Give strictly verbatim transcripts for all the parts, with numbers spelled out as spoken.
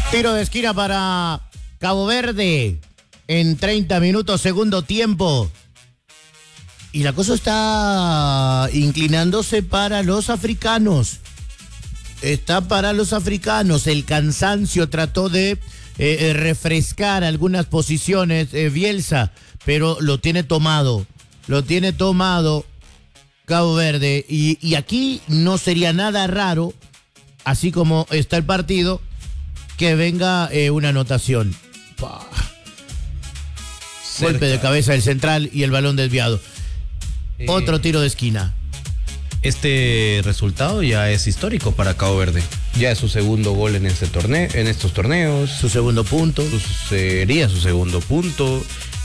Tiro de esquina para Cabo Verde en treinta minutos, segundo tiempo. Y la cosa está inclinándose para los africanos. Está para los africanos. El cansancio trató de eh, refrescar algunas posiciones, eh, Bielsa, pero lo tiene tomado. Lo tiene tomado Cabo Verde. Y, y aquí no sería nada raro, así como está el partido, que venga eh, una anotación. Pah. Golpe de cabeza del central y el balón desviado. Eh, Otro tiro de esquina. Este resultado ya es histórico para Cabo Verde. Ya es su segundo gol en este torneo, en estos torneos. Su segundo punto. Su, sería su segundo punto.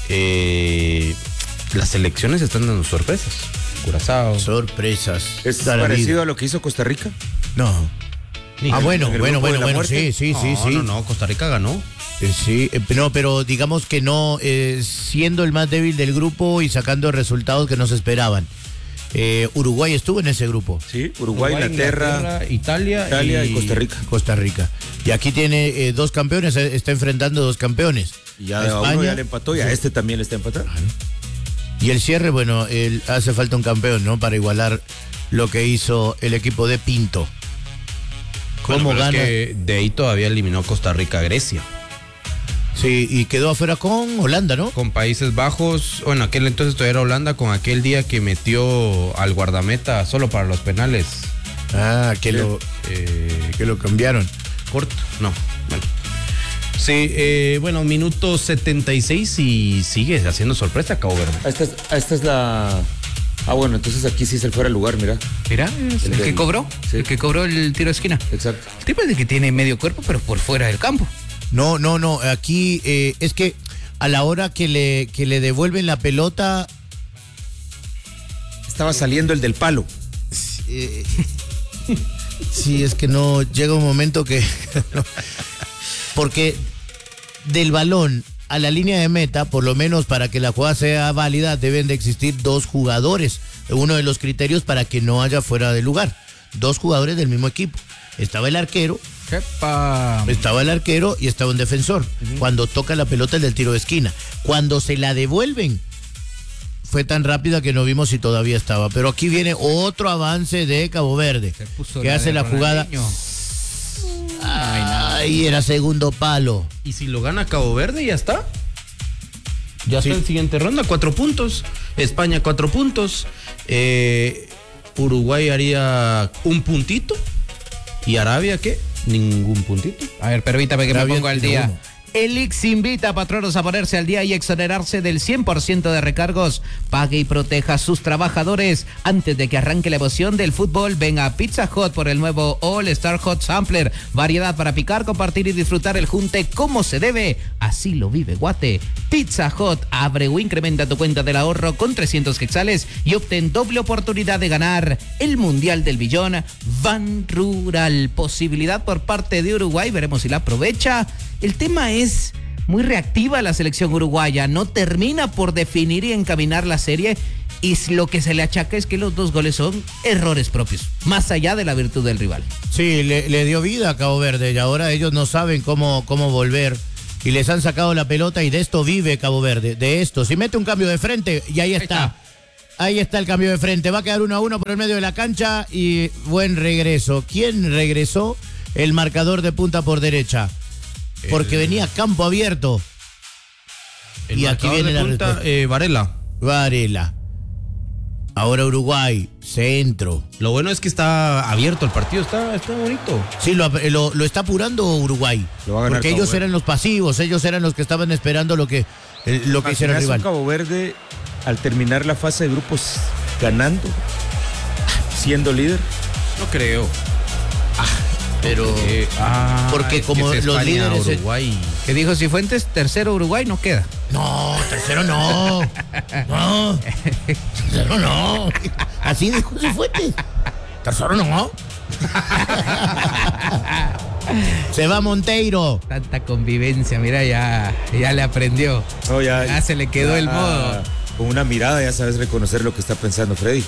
Eh, las selecciones están dando sorpresas. Curazao. Sorpresas. ¿Es parecido a lo que hizo Costa Rica? No. Ni ah, bueno, bueno, bueno, bueno, sí, sí, no, sí, sí. No, no, Costa Rica ganó. Eh, sí, eh, no, pero digamos que no, eh, siendo el más débil del grupo y sacando resultados que no se esperaban. Eh, Uruguay estuvo en ese grupo. Sí, Uruguay, Uruguay Inglaterra, Inglaterra, Italia, Italia y... y Costa Rica. Costa Rica. Y aquí tiene eh, dos campeones, está enfrentando dos campeones. Y ya a España, uno ya le empató y a este también le está empatando. Y el cierre, bueno, el, hace falta un campeón, ¿no? Para igualar lo que hizo el equipo de Pinto. ¿Cómo bueno, gana? Es que de ahí todavía eliminó Costa Rica a Grecia. Sí, y quedó afuera con Holanda, ¿no? Con Países Bajos, bueno, aquel entonces todavía era Holanda, con aquel día que metió al guardameta solo para los penales. Ah, que, lo, eh, que lo cambiaron. Corto, no, bueno. Sí, eh, bueno, minuto setenta y seis y sigue haciendo sorpresa Cabo Verde. Esta es, esta es la... Ah, bueno, entonces aquí sí es el fuera de lugar, mira. Mira, es el, el que del... cobró, sí. El que cobró el tiro de esquina. Exacto. El tipo es de que tiene medio cuerpo, pero por fuera del campo. No, no, no, aquí eh, es que a la hora que le, que le devuelven la pelota... Estaba saliendo el del palo. Eh, sí, es que no, llega un momento que... no, porque del balón a la línea de meta, por lo menos para que la jugada sea válida, deben de existir dos jugadores. Uno de los criterios para que no haya fuera de lugar. Dos jugadores del mismo equipo. Estaba el arquero... Epa. Estaba el arquero y estaba un defensor. Uh-huh. Cuando toca la pelota el del tiro de esquina. Cuando se la devuelven, fue tan rápida que no vimos si todavía estaba. Pero aquí viene otro avance de Cabo Verde, que la hace la jugada. Ahí era segundo palo. Y si lo gana Cabo Verde, ya está. Ya sí. Está en siguiente ronda, cuatro puntos. España, cuatro puntos. Eh, Uruguay haría un puntito. ¿Y Arabia qué? Ningún puntito. A ver, permítame que me ponga al día. Uno. El I X invita a patronos a ponerse al día y exonerarse del cien por ciento de recargos. Pague y proteja a sus trabajadores. Antes de que arranque la emoción del fútbol, ven a Pizza Hut por el nuevo All Star Hot Sampler. Variedad para picar, compartir y disfrutar el junte como se debe. Así lo vive Guate. Pizza Hut, abre o incrementa tu cuenta del ahorro con trescientos quetzales y obtén doble oportunidad de ganar el Mundial del Billón Ban Rural. Posibilidad por parte de Uruguay, veremos si la aprovecha. El tema es muy reactiva la selección uruguaya, no termina por definir y encaminar la serie y lo que se le achaca es que los dos goles son errores propios, más allá de la virtud del rival. Sí, le, le dio vida a Cabo Verde y ahora ellos no saben cómo, cómo volver y les han sacado la pelota y de esto vive Cabo Verde, de esto. Si mete un cambio de frente y ahí está. Ahí está. Ahí está el cambio de frente, va a quedar uno a uno por el medio de la cancha y buen regreso. ¿Quién regresó? El marcador de punta por derecha. Porque el... venía campo abierto. El y aquí viene la punta, eh, Varela. Varela. Ahora Uruguay, centro. Lo bueno es que está abierto el partido, está, está bonito. Sí, lo, lo, lo está apurando Uruguay. Lo va a ganar porque Cabo ellos Verde. Eran los pasivos, ellos eran los que estaban esperando lo que, lo que hiciera el rival. Cabo Verde, al terminar la fase de grupos, ganando, siendo líder. No creo. Ah. Pero porque, ah, porque como que los España, líderes Uruguay. Que dijo Cifuentes, tercero Uruguay no queda. No, tercero no. No. Tercero no. Así dijo Cifuentes. Tercero no. Se va Monteiro. Tanta convivencia, mira, ya, ya le aprendió. No, ya, ya se le quedó ya, el modo. Con una mirada ya sabes reconocer lo que está pensando Freddy.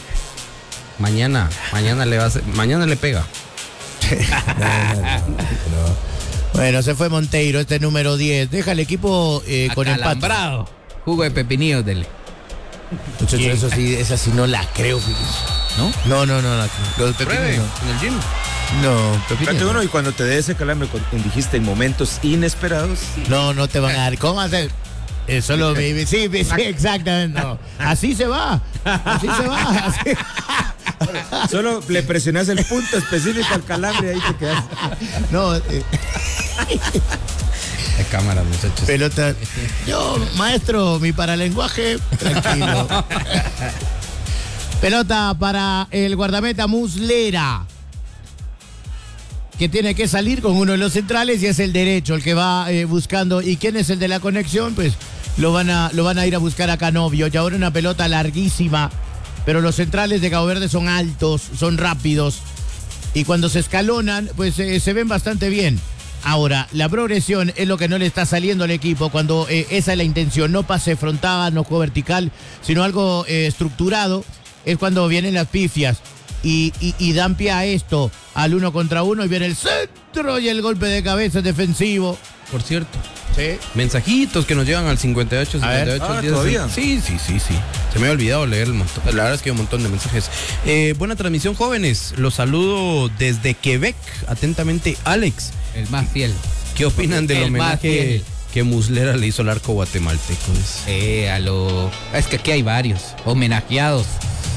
Mañana, mañana le va a, mañana le pega. no, no, no, no. Bueno, se fue Monteiro, este número diez. Deja el equipo eh, con empate. Acalambrado. Jugo de pepinillos, dele. Muchachos, eso sí, esa sí no la creo, fíjense. ¿No? No, no, no la creo. Los Pruebe pepinillos. en el gym. No, pepinillos. Fíjate uno, y cuando te dé ese calambre, cuando dijiste en momentos inesperados. No, no te van a dar. ¿Cómo hacer? Eh, solo me, sí, sí, exactamente. No. Así se va. Así se va. Así. Solo le presionas el punto específico al calambre y ahí te quedas. No, eh, De cámara, muchachos. pelota. Yo, maestro, mi paralenguaje, tranquilo. Pelota para el guardameta Muslera, que tiene que salir con uno de los centrales y es el derecho el que va eh, buscando. ¿Y quién es el de la conexión? Pues lo van a, lo van a ir a buscar a Canovio. Y ahora una pelota larguísima, pero los centrales de Cabo Verde son altos, son rápidos. Y cuando se escalonan, pues eh, se ven bastante bien. Ahora, la progresión es lo que no le está saliendo al equipo cuando eh, esa es la intención. No pase frontal, no juego vertical, sino algo eh, estructurado. Es cuando vienen las pifias y, y, y dan pie a esto, al uno contra uno, y viene el centro y el golpe de cabeza defensivo. Por cierto. Sí. Mensajitos que nos llegan al cincuenta y ocho, A ver. cincuenta y ocho. Ah, diez. ¿todavía? Sí, sí, sí, sí. Se me había olvidado leer el montón. La verdad es que hay un montón de mensajes. Eh, buena transmisión, jóvenes. Los saludo desde Quebec. Atentamente, Alex. El más fiel. ¿Qué opinan del El más homenaje fiel. que Muslera le hizo al arco guatemalteco? Eh, a lo... Es que aquí hay varios homenajeados.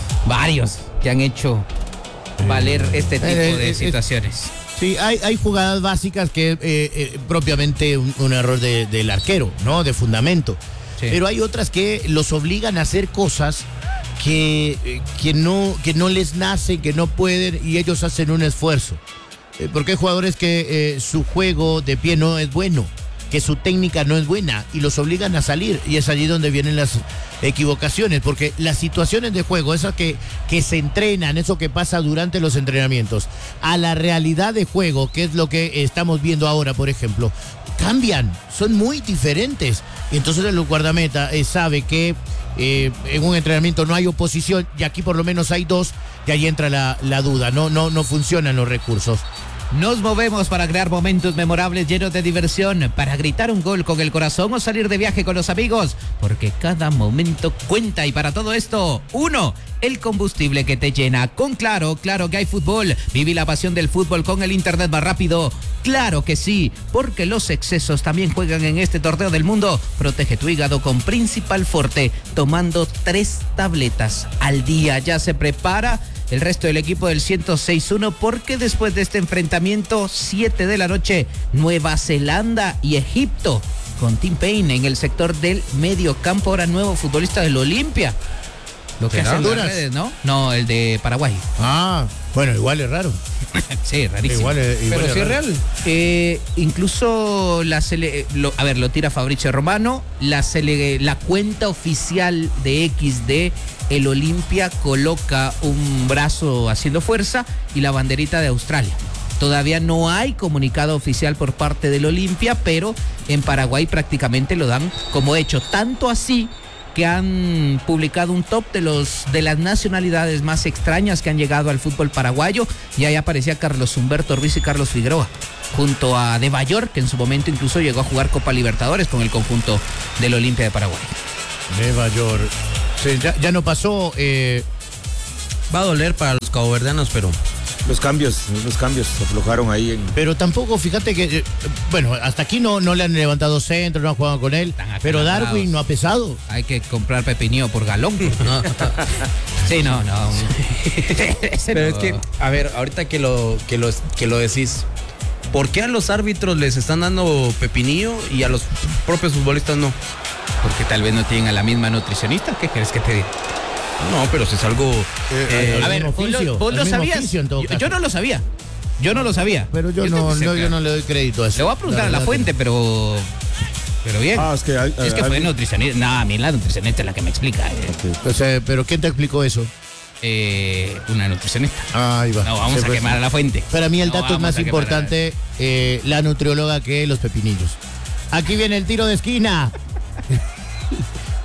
Varios que han hecho valer este tipo eh, de eh, situaciones. Sí, hay, hay jugadas básicas que eh, eh, propiamente un, un error de- del arquero, ¿no? De fundamento. Sí. Pero hay otras que los obligan a hacer cosas que, eh, que, no, que no les nace, que no pueden, y ellos hacen un esfuerzo. Eh, porque hay jugadores que eh, su juego de pie no es bueno, que su técnica no es buena, y los obligan a salir. Y es allí donde vienen las equivocaciones, porque las situaciones de juego, esas que, que se entrenan, eso que pasa durante los entrenamientos, a la realidad de juego, que es lo que estamos viendo ahora, por ejemplo, cambian, son muy diferentes. Y entonces el guardameta eh, sabe que eh, en un entrenamiento no hay oposición, y aquí por lo menos hay dos, y ahí entra la, la duda, no, no, no funcionan los recursos. Nos movemos para crear momentos memorables llenos de diversión, para gritar un gol con el corazón o salir de viaje con los amigos, porque cada momento cuenta. Y para todo esto, uno, el combustible que te llena. Con Claro, claro que hay fútbol. Viví la pasión del fútbol con el internet más rápido. Claro que sí, porque los excesos también juegan en este torneo del mundo. Protege tu hígado con Principal Forte, tomando tres tabletas al día. Ya se prepara el resto del equipo del ciento seis uno, porque después de este enfrentamiento, siete de la noche, Nueva Zelanda y Egipto, con Tim Payne en el sector del medio campo, ahora nuevo futbolista del Olimpia. Lo que ¿Será? hacen las Honduras. redes, ¿no? No, el de Paraguay. Ah, bueno, igual es raro. Sí, rarísimo. Igual es, igual Pero sí es raro. real. Eh, incluso la sele- lo- a ver, lo tira Fabricio Romano, la, sele- la cuenta oficial de X de el Olimpia coloca un brazo haciendo fuerza y la banderita de Australia. Todavía no hay comunicado oficial por parte del Olimpia, pero en Paraguay prácticamente lo dan como hecho, tanto así que han publicado un top de los de las nacionalidades más extrañas que han llegado al fútbol paraguayo, y ahí aparecía Carlos Humberto Ruiz y Carlos Figueroa, junto a De Bayor, que en su momento incluso llegó a jugar Copa Libertadores con el conjunto del Olimpia de Paraguay. Nueva York. Sí, ya, ya no pasó. eh, Va a doler para los caboverdianos, pero Los cambios, los cambios se aflojaron ahí en. pero tampoco, fíjate que, eh, bueno, hasta aquí no, no le han levantado centro, no han jugado con él. Están Pero acalambrados. Darwin no ha pesado. Hay que comprar pepinillo por galón. Sí, no, no. Ese Pero no. es que, a ver, ahorita que lo, que lo, que lo decís, ¿por qué a los árbitros les están dando pepinillo y a los propios futbolistas no? Porque tal vez no tienen a la misma nutricionista. ¿Qué quieres que te diga? No, pero si es algo... eh, al A ver, mismo vos lo, oficio, vos al lo mismo sabías. oficio en todo Yo, caso. yo no lo sabía. Yo no lo sabía. Pero yo, estoy no, muy no, cerca. yo no le doy crédito a eso. Le voy a preguntar a la verdad fuente, pero. Pero bien. Ah, es que hay- es que hay- fue nutricionista. No, a mí la nutricionista es la que me explica. eh. O sea, pero ¿quién te explicó eso? Eh, una nutricionista. Ah, ahí va. No, vamos Sí, a pues, quemar a la fuente. Para mí el No dato es vamos más a quemar a la- importante, eh, la nutrióloga, que los pepinillos. Aquí viene el tiro de esquina.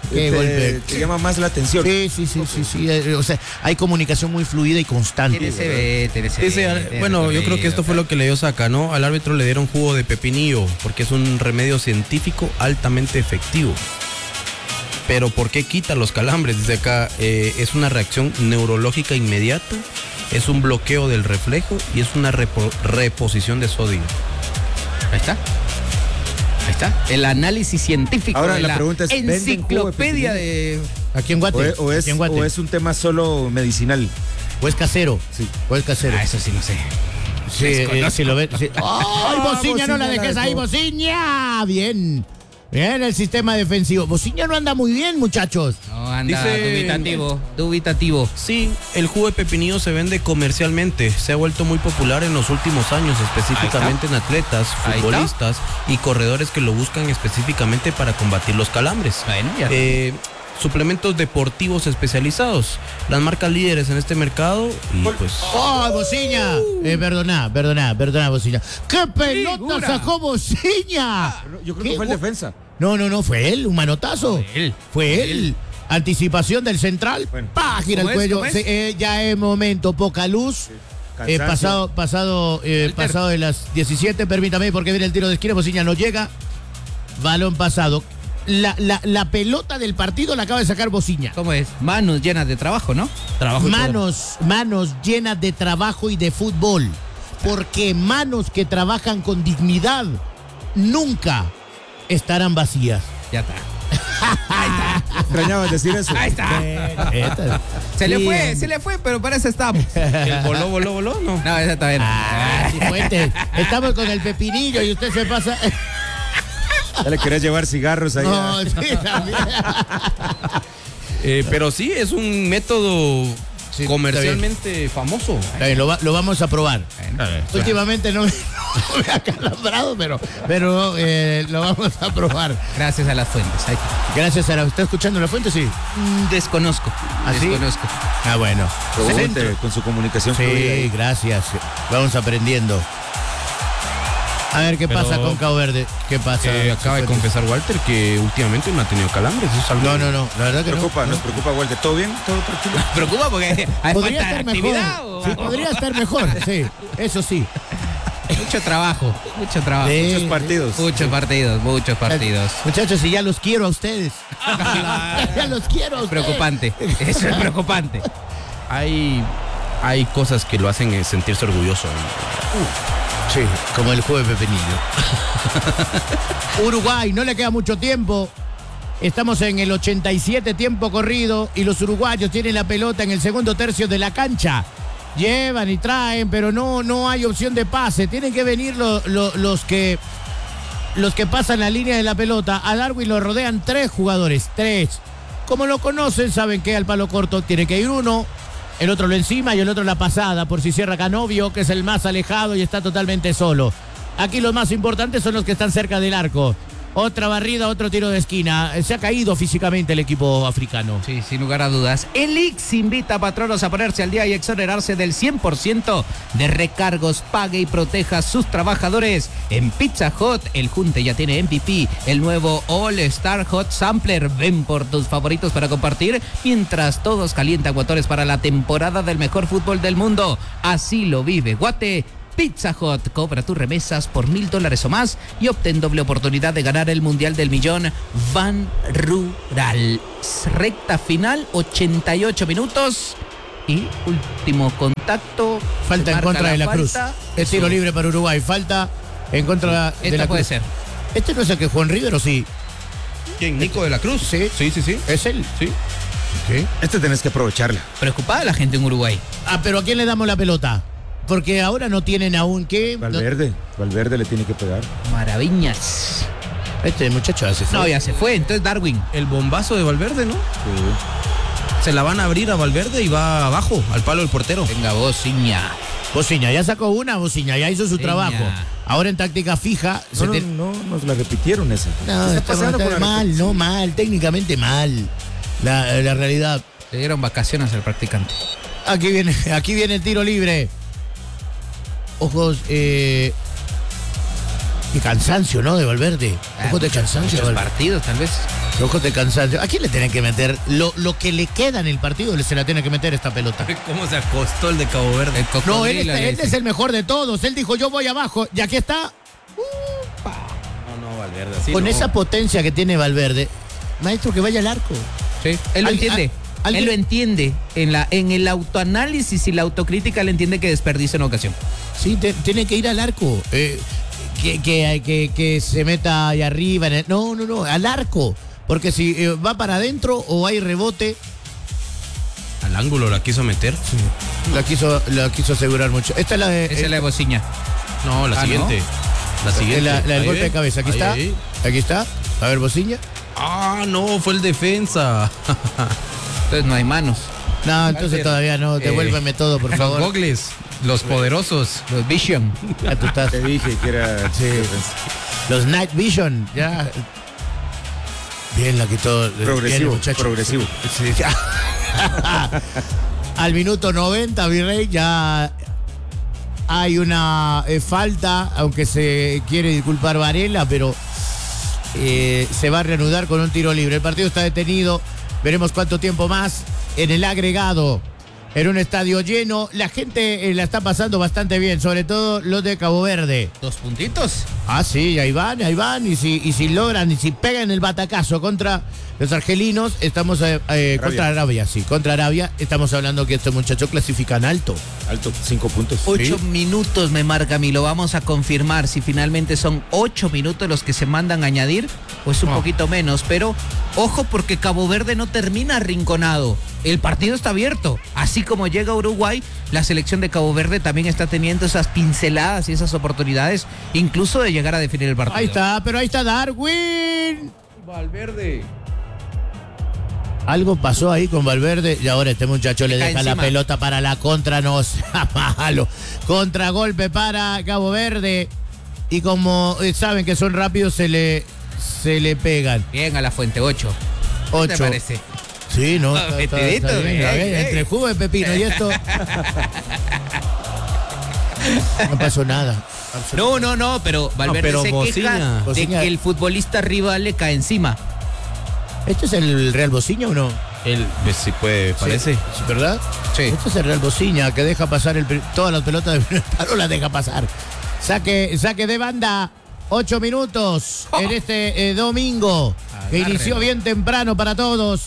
Qué te, golpe. te llama más la atención. Sí, sí, sí, sí, sí. eh, O sea, hay comunicación muy fluida y constante. Tiene C B, tiene C B, Ese, tiene bueno, yo creo que esto fue lo recorrido. que le dio Saca, ¿no? Al árbitro le dieron jugo de pepinillo, porque es un remedio científico altamente efectivo. Pero ¿por qué quita los calambres? Dice acá, eh, es una reacción neurológica inmediata, es un bloqueo del reflejo y es una repo- reposición de sodio. Ahí está. Ahí está. El análisis científico. Ahora de la pregunta es, ¿venden jugo de enciclopedia de. Aquí en Guate. O es, o, es, aquí en Guate. o es un tema solo medicinal. O es casero. Sí. O es casero. Ah, eso sí no sé. Sí, eh, si lo ves. Sí. ¡Ay, Bociña, no la Bociña dejes la ahí, dejó. Bociña! Bien. Bien el sistema defensivo. Bociña no anda muy bien, muchachos. No, anda Dice- dubitativo. Dubitativo. Sí, el jugo de pepinillo se vende comercialmente, se ha vuelto muy popular en los últimos años, específicamente en atletas, Ahí está. futbolistas y corredores que lo buscan específicamente para combatir los calambres. Bueno, ya. Eh, suplementos deportivos especializados, las marcas líderes en este mercado y pues ¡Oh, Bociña! Eh, perdoná, perdoná, perdoná, Bociña. ¡Qué pelota Figura. sacó Bociña! Yo creo ¿Qué que fue el ju- defensa. No, no, no, fue él, un manotazo. Fue él. Fue él. Anticipación del central. Bueno. ¡Pah! Gira el ¿Cómo es? cuello. ¿Cómo es? Se- eh, ya es momento, poca luz. Eh, Cansancio. pasado, pasado, eh, Alter. pasado de las diecisiete, permítame, porque viene el tiro de esquina, Bociña no llega. Balón pasado. La, la, la pelota del partido la acaba de sacar Bociña. ¿Cómo es? Manos llenas de trabajo, ¿no? trabajo y Manos, manos llenas de trabajo y de fútbol. Porque manos que trabajan con dignidad nunca estarán vacías. Ya está. Extrañabas decir eso. Ahí está. Esta- Se le Sí, fue, hombre. se le fue, pero para eso estamos. todo. El voló, voló, voló, no. No, esa está bien. Ah, Cifuentes, estamos con el pepinillo y usted se pasa. Ya le querías llevar cigarros ahí. No, sí, también. Eh, pero sí, es un método Sí, comercialmente famoso. Está bien, lo, va- lo vamos a probar. Bueno, Últimamente no me, no me ha calambrado, pero, pero eh, lo vamos a probar. gracias a las fuentes. Ahí está. Gracias a la. ¿Está escuchando la fuente? Sí. Mm, Desconozco. ¿Ah, sí? Desconozco. Ah, bueno. Pregunte con su comunicación fluida Sí, ahí. gracias. Vamos aprendiendo. A ver qué Pero- pasa con Cabo Verde. ¿Qué pasa? Eh, acaba de Cifuentes? confesar Walter que últimamente no ha tenido calambres. Eso es algo- No, no, no. La verdad que no. Preocupa, no. nos preocupa, Walter. ¿Todo bien? ¿Todo tranquilo? Preocupa porque hay Podría falta de estar mejor. actividad. o- Sí, podría estar mejor. Sí, eso sí. Mucho trabajo. Mucho trabajo. Sí. Muchos partidos. Muchos partidos, muchos partidos. Muchachos, y ya los quiero a ustedes. Ya los quiero a ustedes. Preocupante. Eso es preocupante. Hay, hay cosas que lo hacen eh, sentirse orgulloso. Sí, como el juego de Pepinillo. Uruguay, no le queda mucho tiempo. Estamos en el ochenta y siete tiempo corrido y los uruguayos tienen la pelota en el segundo tercio de la cancha. Llevan y traen, pero no, no hay opción de pase. Tienen que venir lo- lo- los que los que pasan la línea de la pelota. A Darwin lo rodean tres jugadores, tres. Como lo conocen, saben que al palo corto tiene que ir uno, el otro lo encima y el otro la pasada, por si cierra Canovio, que es el más alejado y está totalmente solo. Aquí los más importantes son los que están cerca del arco. Otra barrida, otro tiro de esquina. Se ha caído físicamente el equipo africano. Sí, sin lugar a dudas. El I X invita a patronos a ponerse al día y exonerarse del cien por ciento de recargos. Pague y proteja a sus trabajadores. En Pizza Hut, el Junte ya tiene M V P, el nuevo All Star Hot Sampler. Ven por tus favoritos para compartir, mientras todos calientan motores para la temporada del mejor fútbol del mundo. Así lo vive Guate. Pizza Hut, cobra tus remesas por mil dólares o más y obtén doble oportunidad de ganar el Mundial del Millón Van Rural. Recta final, ochenta y ocho minutos y último contacto. Falta Se en marca contra de la Cruz. falta. Es tiro libre para Uruguay. Falta en contra de Esta la puede Cruz. ser. ¿Este no es el que Juan Rivero? Sí. ¿Quién? ¿Nico de la Cruz? Sí. Sí, sí, sí. ¿Es él? Sí. Este tenés que aprovecharla. Preocupada la gente en Uruguay. Ah, pero ¿a quién le damos la pelota? Porque ahora no tienen aún que... Valverde. Valverde le tiene que pegar. Maravillas. Este muchacho hace No, ya se fue. Entonces Darwin. El bombazo de Valverde, ¿no? Se la van a abrir a Valverde y va abajo, al palo del portero. Venga vos, Iña. Bociña, ya sacó una, Bociña, ya hizo su Seña. trabajo. Ahora en táctica fija... se No, te- no, no, nos la repitieron esa. No, ¿Qué está, pasando está con la mal, repetición? no mal, técnicamente mal. La, la realidad. Le dieron vacaciones al practicante. Aquí viene, aquí viene el tiro libre. Ojos, eh, Y cansancio, ¿no? De Valverde. Ah, Ojos de cansancio. Muchos Valverde. partidos, tal vez. Ojos de cansancio. ¿A quién le tienen que meter? Lo, lo que le queda en el partido se la tiene que meter esta pelota. ¿Cómo se acostó el de Cabo Verde? El No, él, cocodrilo, está- le él dicen. es el mejor de todos. Él dijo, yo voy abajo. Y aquí está. No, no, Valverde. Así Con no. esa potencia que tiene Valverde. Maestro, que vaya al arco. Sí, él lo Al- entiende. a- alguien- Él lo entiende. En, la, en el autoanálisis y la autocrítica, él entiende que desperdicia una ocasión. Sí, te- tiene que ir al arco. Eh, que, que, que, que se meta ahí arriba. En el- no, no, no, al arco. Porque si eh, va para adentro o hay rebote, Al ángulo la quiso meter. la quiso, la quiso asegurar mucho. Esta es la de. Esa es la de Bociña. No, la Ah, siguiente. La siguiente. la, la del Ahí golpe ve. de cabeza. Aquí Ahí, está. ahí. Aquí está. A ver, Bociña. Ah, no, fue el defensa. Entonces no hay manos. No, entonces Valverde. todavía no. Devuélveme todo, por Los favor. gogles, los poderosos. Los Vision. Ya tú estás. Te dije que era... Sí. Los Night Vision. Ya. Bien, la quitó. Bien, Progresivo, muchacho. progresivo. Sí, ya. Al minuto noventa, Virrey, ya hay una eh, falta, aunque se quiere disculpar Varela, pero eh, se va a reanudar con un tiro libre. El partido está detenido, veremos cuánto tiempo más en el agregado. En un estadio lleno, la gente eh, la está pasando bastante bien, sobre todo los de Cabo Verde. Dos puntitos. Ah, sí, ahí van, ahí van. Y si, y si logran, y si pegan el batacazo contra los argelinos, estamos eh, eh, contra Arabia, sí, contra Arabia. Estamos hablando que estos muchachos clasifican alto. Alto, cinco puntos. Ocho Sí. minutos me marca a mí. Lo vamos a confirmar si finalmente son ocho minutos los que se mandan a añadir o es un No. poquito menos. Pero ojo, porque Cabo Verde no termina arrinconado. El partido está abierto. Así como llega Uruguay, la selección de Cabo Verde también está teniendo esas pinceladas y esas oportunidades, incluso de llegar a definir el partido. Ahí está, pero ahí está Darwin. Valverde. Algo pasó ahí con Valverde y ahora este muchacho le Le cae deja la encima. pelota para la contra, no sea malo. Contragolpe para Cabo Verde y como eh, saben que son rápidos se le se le pegan. Bien a la fuente, ocho. ¿Qué Ocho. te parece? Sí, no, Ah, está, está- metidito, está bien, bien, está bien. bien. Entre jugo de pepino y esto no pasó nada. No, no, no, pero Valverde pero se Bociña. queja de Bociña. que el futbolista rival le cae encima. ¿Esto es el Real Bociña o no? Él, pues, sí puede, parece. Sí, ¿verdad? Sí. Esto es el Real Bociña que deja pasar el, pri- todas las pelotas de primer palo, las deja pasar. Saque, saque de banda. Ocho minutos en este eh, domingo que Agárrelo. inició bien temprano para todos.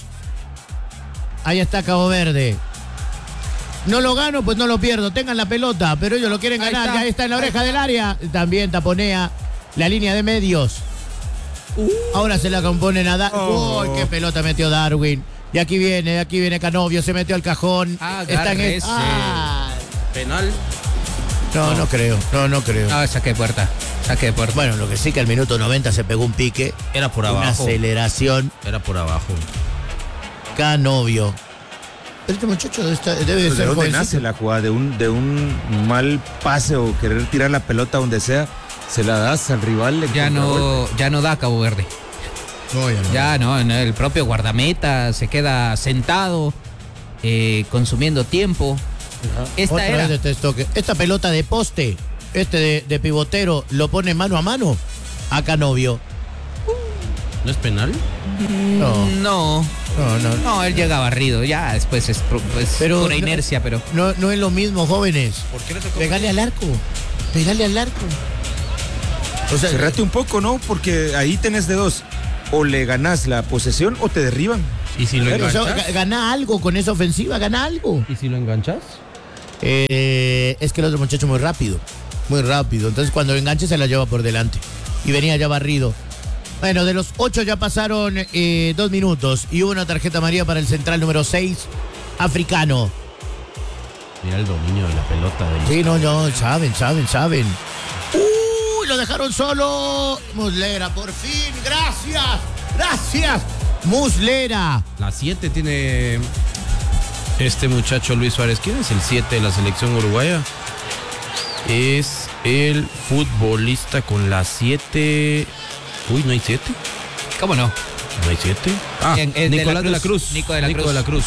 Ahí está Cabo Verde. No lo gano, pues no lo pierdo. Tengan la pelota, pero ellos lo quieren Ahí ganar. está. Ya está en la oreja del área. También taponea la línea de medios. Ahora se la componen a Darwin. Oh. ¡Uy, qué pelota metió Darwin! Y aquí viene, aquí viene Canovio, se metió al cajón. Está en el- Agárrese. ¡Ah! Penal. No, no creo, no, no creo. Ah, saque de puerta. Saque de puerta. Bueno, lo que sí que al minuto noventa se pegó un pique, Era por una abajo. aceleración. Era por abajo. Canovio. Pero este muchacho debe, estar- debe ¿De ser dónde jovencito. nace la jugada? De un, de un mal pase o querer tirar la pelota donde sea, se la das al rival. en ya contragolpe. no, ya no da Cabo Verde. No, ya no. Ya no, no, el propio guardameta se queda sentado, eh, consumiendo tiempo. Esta Otra era. vez este toque. Esta pelota de poste, este de, de pivotero, lo pone mano a mano a Canovio. ¿No es penal? No, No, no, no. no, él llega barrido. Ya después es, pro- es Pero pura no- inercia, pero. No, no es lo mismo, jóvenes. ¿Por qué le tocó? Pegale al arco. Pegale al arco. O sea, Cerrate un poco, ¿no? Porque ahí tenés de dos. O le ganás la posesión o te derriban. ¿Y si lo o sea, enganchas? ga- gana algo con esa ofensiva, gana algo. ¿Y si lo enganchas? Eh, es que el otro muchacho muy rápido, muy rápido. Entonces cuando lo enganche se la lleva por delante. Y venía ya barrido. Bueno, de los ocho ya pasaron eh, dos minutos y hubo una tarjeta amarilla para el central número seis, africano. Mira el dominio de la pelota del. Sí, no, no, saben, saben, saben. ¡Uy! Lo dejaron solo. Muslera, por fin. Gracias, gracias. Muslera. La siete tiene este muchacho Luis Suárez. ¿Quién es el siete de la selección uruguaya? Es el futbolista con la siete. Uy, ¿no hay siete? ¿Cómo no? ¿No hay siete? Ah, En- en de Nicolás de la la Cruz. Cruz. Nico de la Cruz. de la Cruz.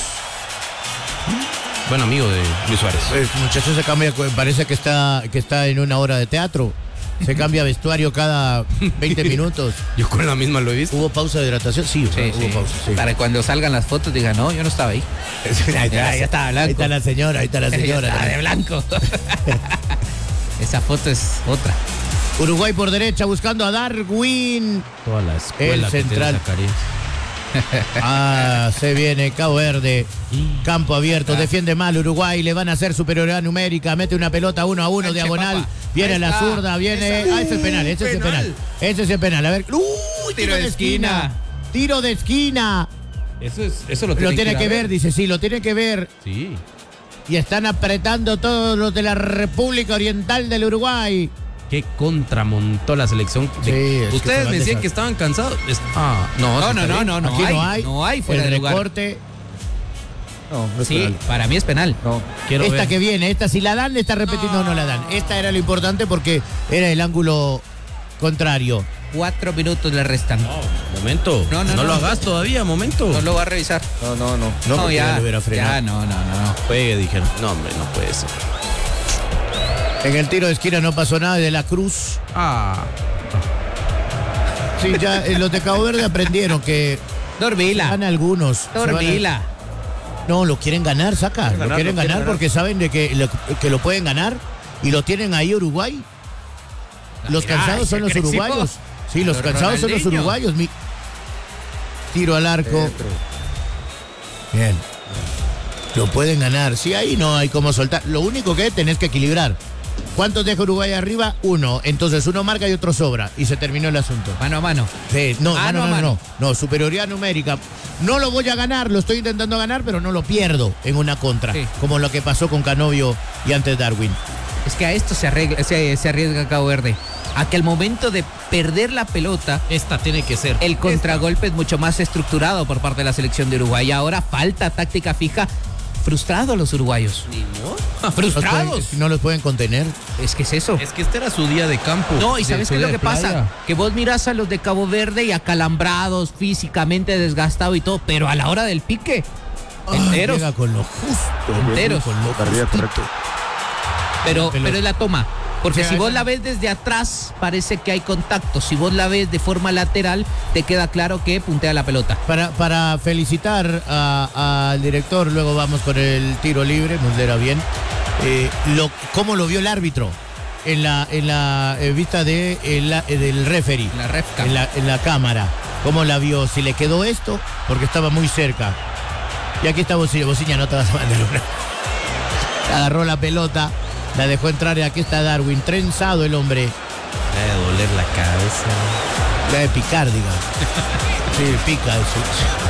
Buen amigo de Luis Suárez. El muchacho se cambia, parece que está, que está en una hora de teatro. Se cambia vestuario cada veinte minutos. Yo con la misma lo he visto. ¿Hubo pausa de hidratación? Sí, Sí, hubo sí. pausa. Sí. Para cuando salgan las fotos digan, no, yo no estaba ahí. Ahí Ya, ya estaba blanco. Ahí está la señora, ahí está la Ya señora. estaba de blanco. Esa foto es otra. Uruguay por derecha buscando a Darwin. Toda la escuela El que central. tiene Zacarías. Ah, se viene Cabo Verde. Campo abierto, defiende mal Uruguay, le van a hacer superioridad numérica, mete una pelota uno a uno, Canche, diagonal, papá. viene Ahí la está. zurda, viene. Esa. Ah, ese es penal, ese es el penal. penal. Ese es el penal. A ver. ¡Uy! Tiro de esquina. Tiro de esquina. Eso, es, eso lo Lo tiene, tiene ir a que ver, dice, sí, lo tiene que ver. Sí. Y están apretando todos los de la República Oriental del Uruguay. Qué contramontó la selección. Sí, es que se Ustedes van me decían desa- que estaban cansados. Es- Ah, no, No, sí no, está no, bien. no, no Aquí hay. no hay. No hay fuera el de lugar. recorte. No, no es Sí, penal. para mí es penal. No. Quiero Esta ver. que viene, esta si la dan, esta repetiendo no la dan. Esta era lo importante porque era el ángulo contrario. Cuatro minutos le restan. No, momento. No, no, No, no, lo no. hagas todavía, momento. No lo va a revisar. No, no, no. No, porque ya ya, le hubiera frenado. ya, no, no, no, no. Juegue, dijeron. No, hombre, no puede ser. En el tiro de esquina no pasó nada de la Cruz. Ah. Sí, ya eh, los de Cabo Verde aprendieron que Dormila. van algunos. se van a- Dormila. No, lo quieren ganar, saca. Quieren Lo ganar, quieren lo quieren ganar ganar. porque saben de que lo, que lo pueden ganar y lo tienen ahí Uruguay. Los Mira, cansados ese son los agresivo. uruguayos. Sí, los Pero cansados son los Ronaldinho. uruguayos. Mi- Tiro al arco. Dentro. Bien. Lo pueden ganar. Sí, ahí no hay cómo soltar. Lo único que tenés que equilibrar. ¿Cuántos deja Uruguay arriba? Uno. Entonces uno marca y otro sobra. Y se terminó el asunto. Mano a mano. Sí, no, Ah, no, no, no, no, mano. no, no, superioridad numérica. No lo voy a ganar, lo estoy intentando ganar, pero no lo pierdo en una contra. Sí. Como lo que pasó con Canovio y antes Darwin. Es que a esto se, arregla, se, se arriesga Cabo Verde. A que al momento de perder la pelota, Esta tiene que ser. el contragolpe es mucho más estructurado por parte de la selección de Uruguay. Ahora falta táctica fija. Frustrados los uruguayos. Ni modo. No los Frustrados. pueden- no los pueden contener. Es que es eso. Es que este era su día de campo. No, y de- ¿sabes su qué es lo día que de pasa? playa. Que vos mirás a los de Cabo Verde y acalambrados, físicamente desgastados y todo, pero a la hora del pique, Ay, enteros, llega con lo justo. enteros. Con lo Arriba, justito. correcto. Pero, pelota. pero es la toma. Porque O sea, si vos esa- la ves desde atrás, parece que hay contacto. Si vos la ves de forma lateral, te queda claro que puntea la pelota. Para, para felicitar a- al director, luego vamos con el tiro libre, Muslera bien. Eh, lo, ¿Cómo lo vio el árbitro? En la, en la eh, vista de, el- eh, del referee. La refca. En la, en la cámara. ¿Cómo la vio? Si le quedó esto, porque estaba muy cerca. Y aquí está Bociña. Bociña, no te vas a mandar una. Agarró la pelota, la dejó entrar y aquí está Darwin. Trenzado el hombre. Debe doler la cabeza. La de picar, diga. Sí, pica eso.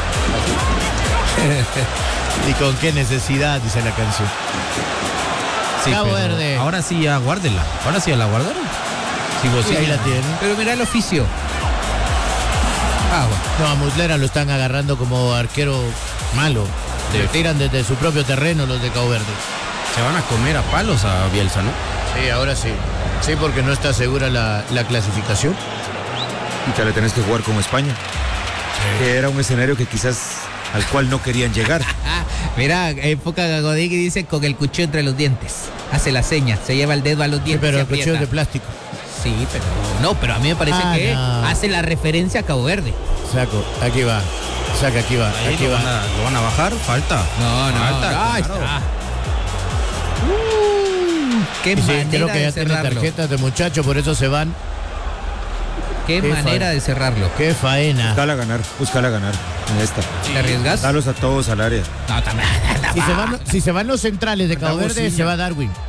¿Y con qué necesidad? Dice la canción. Sí, Cabo pero Verde. Ahora sí ya guárdela. Ahora sí ya la guardaron. Sí, vos Sí, sí. ahí la tiene. Pero mira el oficio. Ah, bueno. No, a Muslera lo están agarrando como arquero malo. Le tiran desde su propio terreno los de Cabo Verde. Se van a comer a palos a Bielsa, ¿no? Sí, ahora sí. Sí, porque no está segura la, la clasificación. Y que le tenés que jugar como España. Que era un escenario que quizás al cual no querían llegar. Ah, mira, época Gagodí que dice con el cuchillo entre los dientes. Hace la seña, se lleva el dedo a los Sí, dientes. pero y el cuchillo aprieta. es de plástico. Sí, pero no, pero a mí me parece Ah, que no. hace la referencia a Cabo Verde. Saco, aquí va. Saca, aquí va. Ahí Aquí lo, va. van a, lo van a bajar. Falta. No, no, Falta, no, ahí claro. está. Uh, qué Sí, manera creo que de ya tiene cerrarlo. tarjetas de muchacho, por eso se van. Qué, Qué manera fa- de cerrarlo. Qué faena. Buscala ganar, buscala ganar en esta. ¿Te arriesgas? Dalos a todos al área. No, también. Si se van, si se van los centrales de Cabo Anda Verde, Bociña. se va Darwin.